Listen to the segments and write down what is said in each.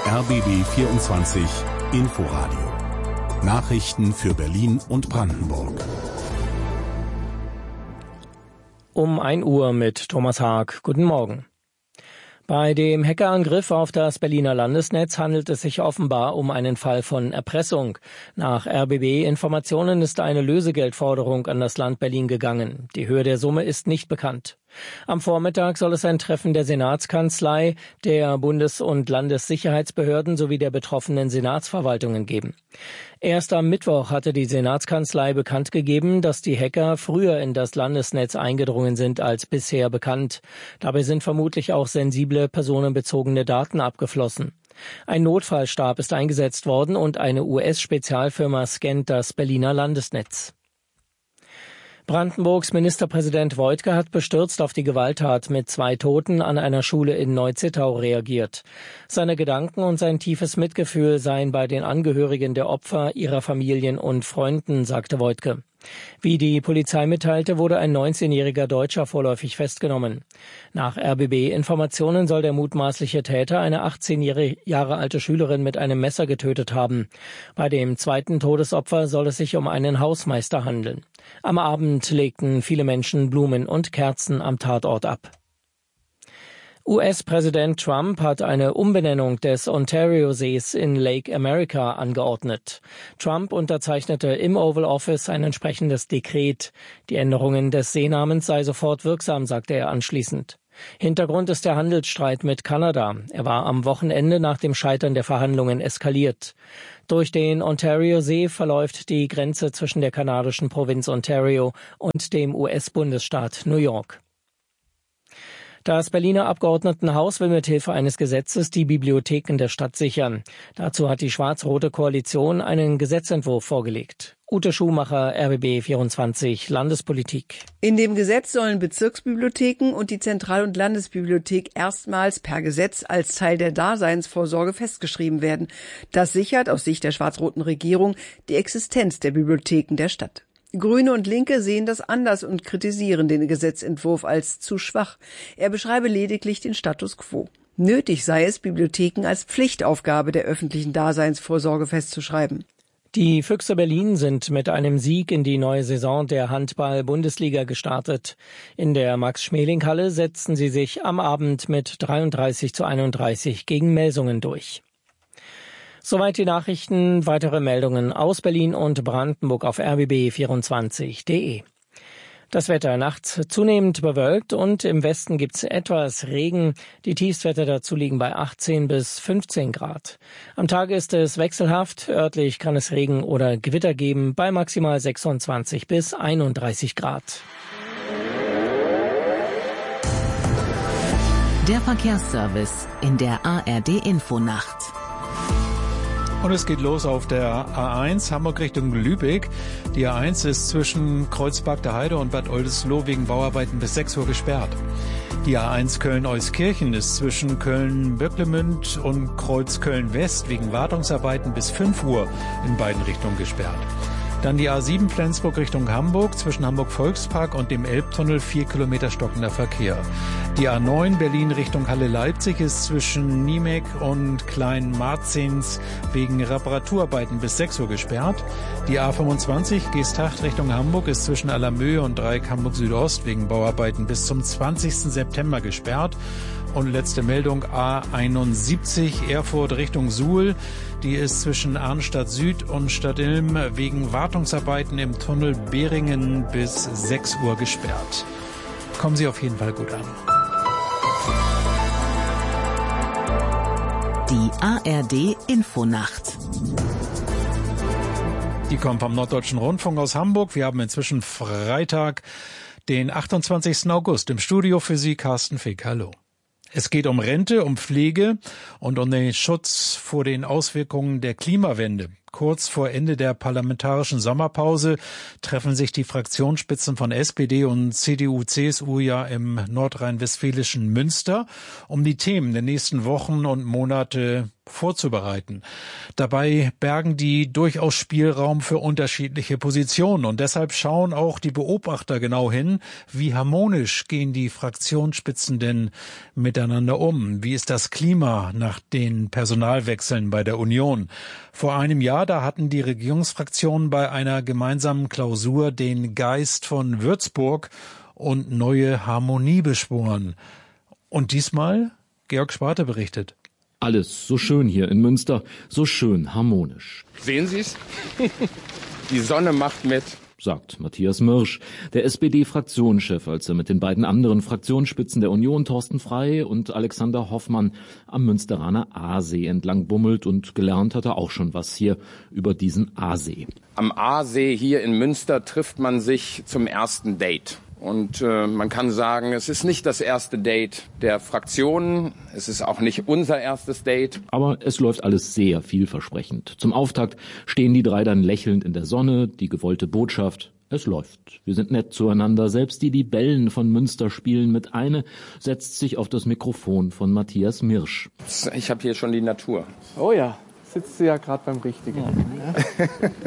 RBB 24 Inforadio. Nachrichten für Berlin und Brandenburg. Um 1 Uhr mit Thomas Haag. Guten Morgen. Bei dem Hackerangriff auf das Berliner Landesnetz handelt es sich offenbar um einen Fall von Erpressung. Nach RBB-Informationen ist eine Lösegeldforderung an das Land Berlin gegangen. Die Höhe der Summe ist nicht bekannt. Am Vormittag soll es ein Treffen der Senatskanzlei, der Bundes- und Landessicherheitsbehörden sowie der betroffenen Senatsverwaltungen geben. Erst am Mittwoch hatte die Senatskanzlei bekannt gegeben, dass die Hacker früher in das Landesnetz eingedrungen sind als bisher bekannt. Dabei sind vermutlich auch sensible personenbezogene Daten abgeflossen. Ein Notfallstab ist eingesetzt worden und eine US-Spezialfirma scannt das Berliner Landesnetz. Brandenburgs Ministerpräsident Woidke hat bestürzt auf die Gewalttat mit 2 Toten an einer Schule in Neu-Zittau reagiert. Seine Gedanken und sein tiefes Mitgefühl seien bei den Angehörigen der Opfer, ihrer Familien und Freunden, sagte Woidke. Wie die Polizei mitteilte, wurde ein 19-jähriger Deutscher vorläufig festgenommen. Nach RBB-Informationen soll der mutmaßliche Täter eine 18 Jahre alte Schülerin mit einem Messer getötet haben. Bei dem zweiten Todesopfer soll es sich um einen Hausmeister handeln. Am Abend legten viele Menschen Blumen und Kerzen am Tatort ab. US-Präsident Trump hat eine Umbenennung des Ontario-Sees in Lake America angeordnet. Trump unterzeichnete im Oval Office ein entsprechendes Dekret. Die Änderungen des Seenamens sei sofort wirksam, sagte er anschließend. Hintergrund ist der Handelsstreit mit Kanada. Er war am Wochenende nach dem Scheitern der Verhandlungen eskaliert. Durch den Ontario-See verläuft die Grenze zwischen der kanadischen Provinz Ontario und dem US-Bundesstaat New York. Das Berliner Abgeordnetenhaus will mit Hilfe eines Gesetzes die Bibliotheken der Stadt sichern. Dazu hat die schwarz-rote Koalition einen Gesetzentwurf vorgelegt. Ute Schumacher, RBB 24 Landespolitik. In dem Gesetz sollen Bezirksbibliotheken und die Zentral- und Landesbibliothek erstmals per Gesetz als Teil der Daseinsvorsorge festgeschrieben werden. Das sichert aus Sicht der schwarz-roten Regierung die Existenz der Bibliotheken der Stadt. Grüne und Linke sehen das anders und kritisieren den Gesetzentwurf als zu schwach. Er beschreibe lediglich den Status quo. Nötig sei es, Bibliotheken als Pflichtaufgabe der öffentlichen Daseinsvorsorge festzuschreiben. Die Füchse Berlin sind mit einem Sieg in die neue Saison der Handball-Bundesliga gestartet. In der Max-Schmeling-Halle setzten sie sich am Abend mit 33:31 gegen Melsungen durch. Soweit die Nachrichten. Weitere Meldungen aus Berlin und Brandenburg auf rbb24.de. Das Wetter nachts zunehmend bewölkt und im Westen gibt's etwas Regen. Die Tiefstwerte dazu liegen bei 18 bis 15 Grad. Am Tag ist es wechselhaft. Örtlich kann es Regen oder Gewitter geben bei maximal 26 bis 31 Grad. Der Verkehrsservice in der ARD-Infonacht. Und es geht los auf der A1 Hamburg Richtung Lübeck. Die A1 ist zwischen Kreuzberg der Heide und Bad Oldesloe wegen Bauarbeiten bis 6 Uhr gesperrt. Die A1 Köln-Euskirchen ist zwischen Köln-Böcklemünd und Kreuz Köln-West wegen Wartungsarbeiten bis 5 Uhr in beiden Richtungen gesperrt. Dann die A7 Flensburg Richtung Hamburg, zwischen Hamburg-Volkspark und dem Elbtunnel 4 Kilometer stockender Verkehr. Die A9 Berlin Richtung Halle-Leipzig ist zwischen Niemek und Kleinmarzens wegen Reparaturarbeiten bis 6 Uhr gesperrt. Die A25 Geesthacht Richtung Hamburg ist zwischen Allermöhe und Dreieck Hamburg Südost wegen Bauarbeiten bis zum 20. September gesperrt. Und letzte Meldung A71 Erfurt Richtung Suhl. Die ist zwischen Arnstadt Süd und Stadtilm wegen Wartungsarbeiten im Tunnel Beringen bis 6 Uhr gesperrt. Kommen Sie auf jeden Fall gut an. Die ARD Infonacht. Die kommt vom Norddeutschen Rundfunk aus Hamburg. Wir haben inzwischen Freitag, den 28. August. Im Studio für Sie Carsten Fick. Hallo. Es geht um Rente, um Pflege und um den Schutz vor den Auswirkungen der Klimawende. Kurz vor Ende der parlamentarischen Sommerpause treffen sich die Fraktionsspitzen von SPD und CDU, CSU ja im nordrhein-westfälischen Münster, um die Themen der nächsten Wochen und Monate vorzubereiten. Dabei bergen die durchaus Spielraum für unterschiedliche Positionen und deshalb schauen auch die Beobachter genau hin, wie harmonisch gehen die Fraktionsspitzen denn miteinander um? Wie ist das Klima nach den Personalwechseln bei der Union? Vor einem Jahr, da hatten die Regierungsfraktionen bei einer gemeinsamen Klausur den Geist von Würzburg und neue Harmonie beschworen. Und diesmal, Georg Schwarte berichtet. Alles so schön hier in Münster, so schön harmonisch. Sehen Sie es? Die Sonne macht mit, sagt Matthias Mirsch, der SPD-Fraktionschef, als er mit den beiden anderen Fraktionsspitzen der Union, Thorsten Frey und Alexander Hoffmann, am Münsteraner Aasee entlang bummelt, und gelernt hat er auch schon was hier über diesen Aasee. Am Aasee hier in Münster trifft man sich zum ersten Date. Und man kann sagen, es ist nicht das erste Date der Fraktionen, es ist auch nicht unser erstes Date. Aber es läuft alles sehr vielversprechend. Zum Auftakt stehen die drei dann lächelnd in der Sonne, die gewollte Botschaft: Es läuft. Wir sind nett zueinander. Selbst die Libellen von Münster spielen mit. Eine setzt sich auf das Mikrofon von Matthias Mirsch. Ich habe hier schon die Natur. Oh ja, sitzt sie ja gerade beim Richtigen. Ja.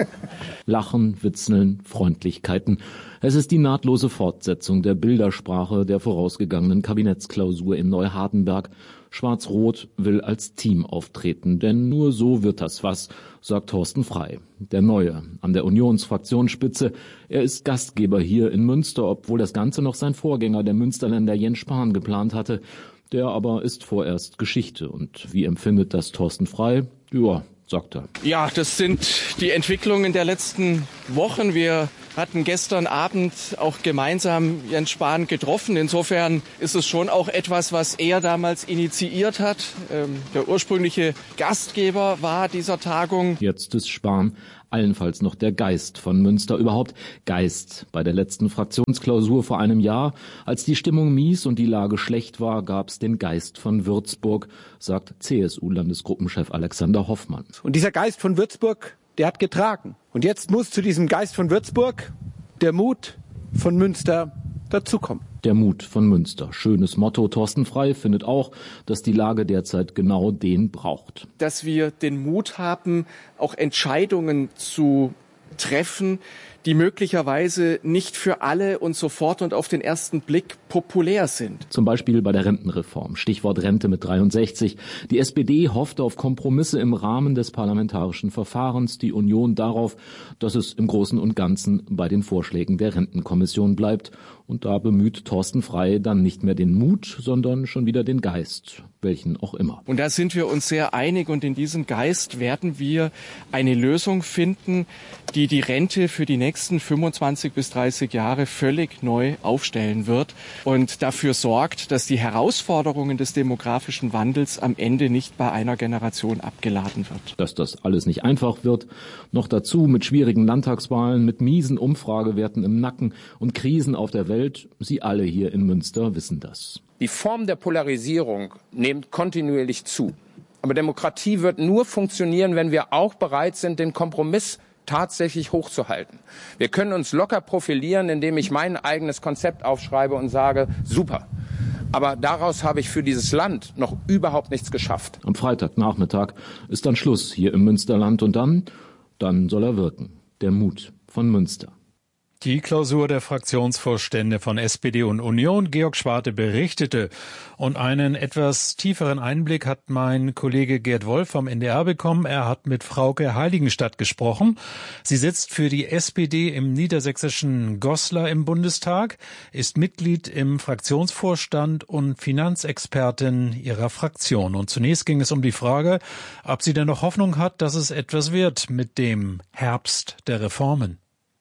Lachen, Witzeln, Freundlichkeiten. Es ist die nahtlose Fortsetzung der Bildersprache der vorausgegangenen Kabinettsklausur in Neuhardenberg. Schwarz-Rot will als Team auftreten, denn nur so wird das was, sagt Thorsten Frey, der Neue an der Unionsfraktionsspitze. Er ist Gastgeber hier in Münster, obwohl das Ganze noch sein Vorgänger, der Münsterländer Jens Spahn, geplant hatte. Der aber ist vorerst Geschichte. Und wie empfindet das Thorsten Frey? Ja, sagt er. Ja, das sind die Entwicklungen der letzten Wochen. Wir hatten gestern Abend auch gemeinsam Jens Spahn getroffen. Insofern ist es schon auch etwas, was er damals initiiert hat. Der ursprüngliche Gastgeber war dieser Tagung. Jetzt ist Spahn allenfalls noch der Geist von Münster. Überhaupt Geist. Bei der letzten Fraktionsklausur vor einem Jahr, als die Stimmung mies und die Lage schlecht war, gab es den Geist von Würzburg, sagt CSU-Landesgruppenchef Alexander Hoffmann. Und dieser Geist von Würzburg, der hat getragen. Und jetzt muss zu diesem Geist von Würzburg der Mut von Münster dazukommen. Der Mut von Münster. Schönes Motto. Thorsten Frey findet auch, dass die Lage derzeit genau den braucht. Dass wir den Mut haben, auch Entscheidungen zu treffen, die möglicherweise nicht für alle und sofort und auf den ersten Blick populär sind. Zum Beispiel bei der Rentenreform. Stichwort Rente mit 63. Die SPD hoffte auf Kompromisse im Rahmen des parlamentarischen Verfahrens, die Union darauf, dass es im Großen und Ganzen bei den Vorschlägen der Rentenkommission bleibt. Und da bemüht Thorsten Frey dann nicht mehr den Mut, sondern schon wieder den Geist, welchen auch immer. Und da sind wir uns sehr einig, und in diesem Geist werden wir eine Lösung finden, die die Rente für die nächsten 25 bis 30 Jahre völlig neu aufstellen wird und dafür sorgt, dass die Herausforderungen des demografischen Wandels am Ende nicht bei einer Generation abgeladen wird. Dass das alles nicht einfach wird, noch dazu mit schwierigen Landtagswahlen, mit miesen Umfragewerten im Nacken und Krisen auf der Welt. Sie alle hier in Münster wissen das. Die Form der Polarisierung nimmt kontinuierlich zu. Aber Demokratie wird nur funktionieren, wenn wir auch bereit sind, den Kompromiss tatsächlich hochzuhalten. Wir können uns locker profilieren, indem ich mein eigenes Konzept aufschreibe und sage, super. Aber daraus habe ich für dieses Land noch überhaupt nichts geschafft. Am Freitagnachmittag ist dann Schluss hier im Münsterland, und dann soll er wirken. Der Mut von Münster. Die Klausur der Fraktionsvorstände von SPD und Union, Georg Schwarte berichtete. Und einen etwas tieferen Einblick hat mein Kollege Gerd Wolf vom NDR bekommen. Er hat mit Frauke Heiligenstadt gesprochen. Sie sitzt für die SPD im niedersächsischen Goslar im Bundestag, ist Mitglied im Fraktionsvorstand und Finanzexpertin ihrer Fraktion. Und zunächst ging es um die Frage, ob sie denn noch Hoffnung hat, dass es etwas wird mit dem Herbst der Reformen.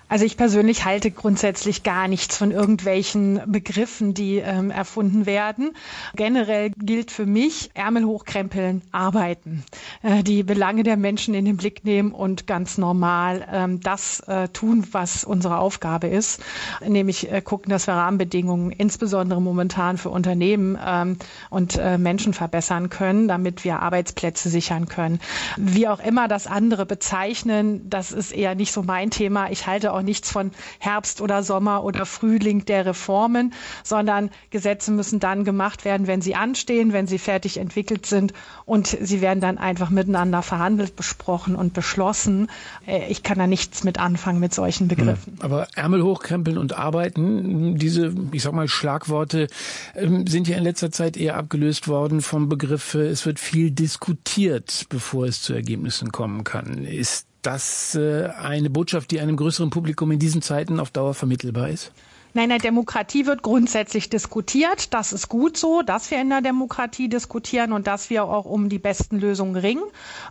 Also ich persönlich halte grundsätzlich gar nichts von irgendwelchen Begriffen, die erfunden werden. Generell gilt für mich, Ärmel hochkrempeln, arbeiten. Die Belange der Menschen in den Blick nehmen und ganz normal das tun, was unsere Aufgabe ist. Nämlich gucken, dass wir Rahmenbedingungen, insbesondere momentan für Unternehmen und Menschen verbessern können, damit wir Arbeitsplätze sichern können. Wie auch immer das andere bezeichnen, das ist eher nicht so mein Thema. Ich halte auch nichts von Herbst oder Sommer oder Frühling der Reformen, sondern Gesetze müssen dann gemacht werden, wenn sie anstehen, wenn sie fertig entwickelt sind und sie werden dann einfach miteinander verhandelt, besprochen und beschlossen. Ich kann da nichts mit anfangen mit solchen Begriffen. Aber Ärmel hochkrempeln und arbeiten, diese, ich sag mal, Schlagworte sind ja in letzter Zeit eher abgelöst worden vom Begriff, es wird viel diskutiert, bevor es zu Ergebnissen kommen kann. Ist das eine Botschaft, die einem größeren Publikum in diesen Zeiten auf Dauer vermittelbar ist? Nein, Demokratie wird grundsätzlich diskutiert. Das ist gut so, dass wir in der Demokratie diskutieren und dass wir auch um die besten Lösungen ringen.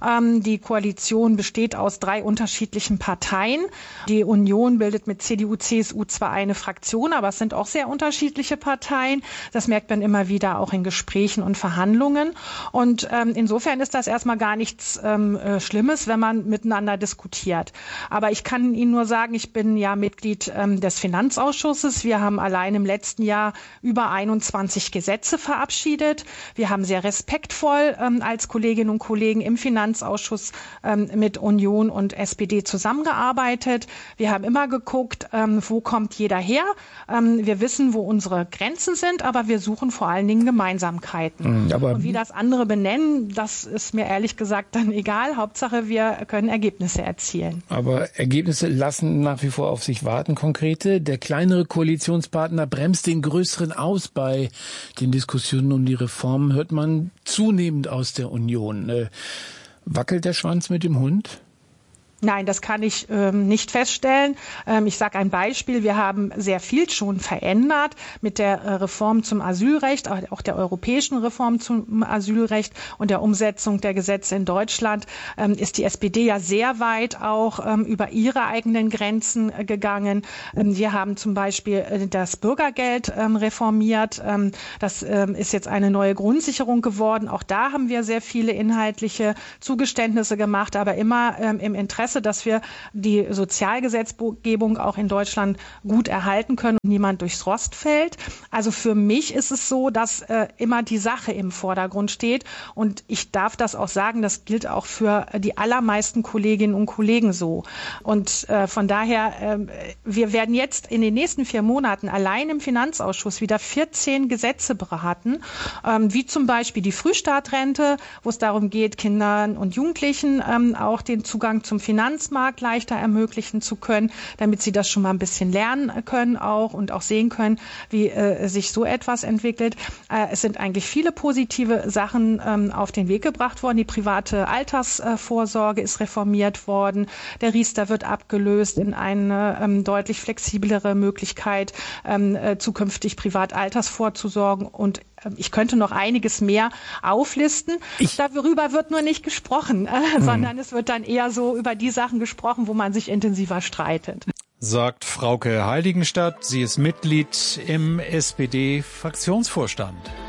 Die Koalition besteht aus 3 unterschiedlichen Parteien. Die Union bildet mit CDU, CSU zwar eine Fraktion, aber es sind auch sehr unterschiedliche Parteien. Das merkt man immer wieder auch in Gesprächen und Verhandlungen. Und insofern ist das erstmal gar nichts Schlimmes, wenn man miteinander diskutiert. Aber ich kann Ihnen nur sagen, ich bin ja Mitglied des Finanzausschusses. Wir haben allein im letzten Jahr über 21 Gesetze verabschiedet. Wir haben sehr respektvoll als Kolleginnen und Kollegen im Finanzausschuss mit Union und SPD zusammengearbeitet. Wir haben immer geguckt, wo kommt jeder her. Wir wissen, wo unsere Grenzen sind, aber wir suchen vor allen Dingen Gemeinsamkeiten. Und wie das andere benennen, das ist mir ehrlich gesagt dann egal. Hauptsache, wir können Ergebnisse erzielen. Aber Ergebnisse lassen nach wie vor auf sich warten, konkrete. Der kleinere Koalitionspartner bremst den größeren aus. Bei den Diskussionen um die Reformen hört man zunehmend aus der Union. Wackelt der Schwanz mit dem Hund? Nein, das kann ich nicht feststellen. Ich sage ein Beispiel. Wir haben sehr viel schon verändert mit der Reform zum Asylrecht, auch der europäischen Reform zum Asylrecht und der Umsetzung der Gesetze in Deutschland. Ist die SPD ja sehr weit auch über ihre eigenen Grenzen gegangen. Wir haben zum Beispiel das Bürgergeld reformiert. Das ist jetzt eine neue Grundsicherung geworden. Auch da haben wir sehr viele inhaltliche Zugeständnisse gemacht, aber immer im Interesse, dass wir die Sozialgesetzgebung auch in Deutschland gut erhalten können und niemand durchs Rost fällt. Also für mich ist es so, dass immer die Sache im Vordergrund steht. Und ich darf das auch sagen, das gilt auch für die allermeisten Kolleginnen und Kollegen so. Und von daher, wir werden jetzt in den nächsten 4 Monaten allein im Finanzausschuss wieder 14 Gesetze beraten, wie zum Beispiel die Frühstartrente, wo es darum geht, Kindern und Jugendlichen auch den Zugang zum Finanzmarkt leichter ermöglichen zu können, damit sie das schon mal ein bisschen lernen können auch und auch sehen können, wie sich so etwas entwickelt. Es sind eigentlich viele positive Sachen auf den Weg gebracht worden. Die private Altersvorsorge ist reformiert worden. Der Riester wird abgelöst in eine deutlich flexiblere Möglichkeit, zukünftig privat Alters vorzusorgen. Und ich könnte noch einiges mehr auflisten. Darüber wird nur nicht gesprochen, sondern es wird dann eher so über die Sachen gesprochen, wo man sich intensiver streitet. Sagt Frauke Heiligenstadt. Sie ist Mitglied im SPD-Fraktionsvorstand.